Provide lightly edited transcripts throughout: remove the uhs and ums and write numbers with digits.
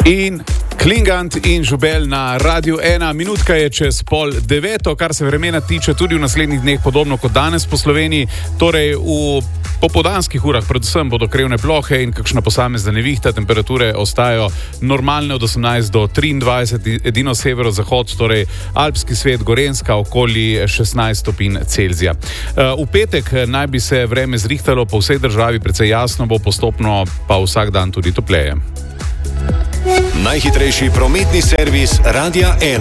In Klingant in Žubel na Radiu 1, minutka je čez 8:30, kar se vremena tiče tudi v naslednjih dneh podobno kot danes po Sloveniji, torej v popoldanskih urah predvsem bodo krevne plohe in kakšna posamezna nevihta, temperature ostajajo normalne od 18 do 23, edino severozahod, torej alpski svet, Gorenjska, okoli 16 stopinj Celzija. V petek naj bi se vreme zrihtalo po vsej državi, precej jasno bo, postopno pa vsak dan tudi topleje. Najhitrejši prometni servis Radia 1.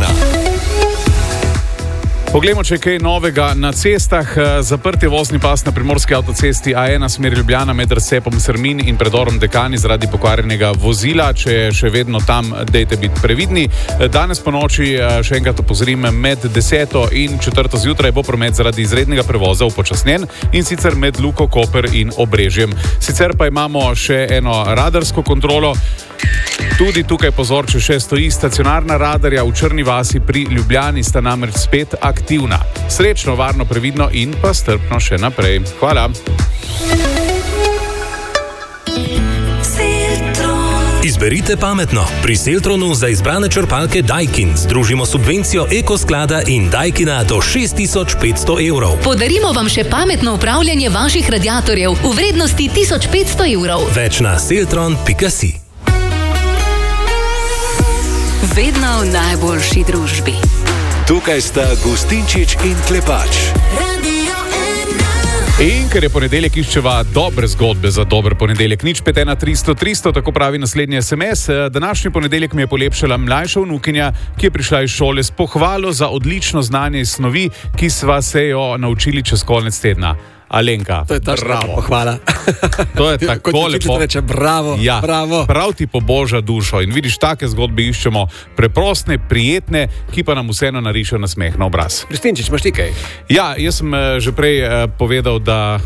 Poglejmo, če je kaj novega na cestah. Zaprt je vozni pas na primorski avtocesti A1 smer Ljubljana med razcepom Srmin in predorom Dekani zaradi pokvarjenega vozila. Če je še vedno tam, dejte biti previdni. Danes po noči, še enkrat opozorim, med 10 in 4 zjutraj bo promet zaradi izrednega prevoza upočasnjen, in sicer med Luko Koper in Obrežjem. Sicer pa imamo še eno radarsko kontrolo. Tudi tukaj pozor, če še stoji stacionarna radarja v Črni vasi pri Ljubljani, sta namreč spet aktivna. Srečno, varno, previdno in pa strpno še naprej. Hvala. Izberite pametno. Pri Seltronu za izbrane črpalke Daikin združimo subvencijo Ekosklada in Daikina do 6500 evrov. Podarimo vam še pametno upravljanje vaših radiatorjev v vrednosti 1500 evrov. Več na seltron.si. Vedno v najboljši družbi. Tukaj sta Gustinčič in Klepač. In ker je ponedeljek, iščeva dobre zgodbe za dober ponedeljek. 051 300 300, tako pravi naslednji SMS. Današnji ponedeljek mi je polepšala mlajša vnukinja, ki je prišla iz šole s pohvalo za odlično znanje iz snovi, ki sva se jo naučili čez konec tedna. Alenka, to je bravo. Pohvala. To je tako lepo. Reče, bravo, ja, bravo. Prav ti poboža dušo. In vidiš, take zgodbe iščemo, preproste, prijetne, ki pa nam vseeno narišejo nasmeh na obraz. Gustinčič, imaš ti kaj? Ja, jaz sem že prej povedal, da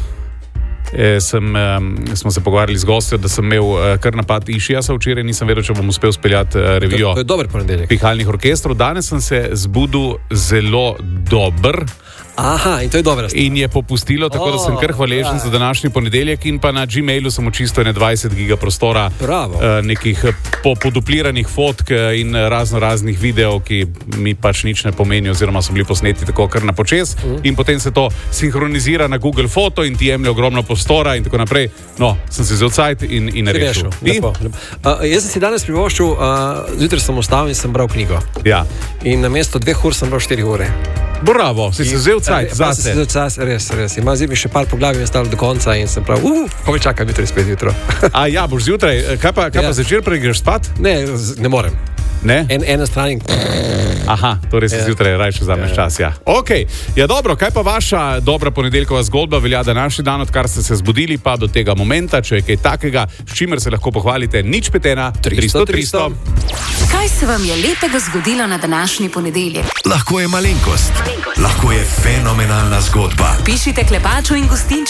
smo se pogovarjali z gostjo, da sem imel kar napad išijasa včeraj, nisem vedel, če bom uspel speljati revijo pihalnih orkestrov. Danes sem se zbudil zelo dober. Aha, in to je dobra stvar. In je popustilo, tako da sem kar hvaležen za današnji ponedeljek, in pa na Gmailu sem očistil 20 giga prostora nekih podupliranih fotk in raznih videov, ki mi pač nič ne pomenijo, oziroma so bili posneti tako kar na počes, in potem se to sinhronizira na Google Foto in ti jemlje ogromno prostora in tako naprej. No, sem se vzel cajt in rešil. Jaz sem si danes privoščil, zjutraj sem ostal in sem bral knjigo. Ja. In namesto 2 ur sem bral 4 ure. Bravo, si se vzel cajt zase. Si se vzel cajt, res. Ima zdaj mi še par poglavij ostalo do konca in sem prav, ko me čakam jutri spet jutro. A ja, boš zjutraj, kaj pa zvečer prej greš spat? Ne morem. Ne? Ena stran in... Aha, torej si zjutraj rajši vzameš čas, ja. Ok, ja dobro, kaj pa vaša dobra ponedeljkova zgodba velja današnji dan, odkar ste se zbudili pa do tega momenta, če je kaj takega, s čimer se lahko pohvalite, 051 300 300. Kaj se vam je lepega zgodilo na današnji ponedeljek? Lahko je malenkost, lahko je fenomenalna zgodba. Pišite Klepaču in Gustinčiču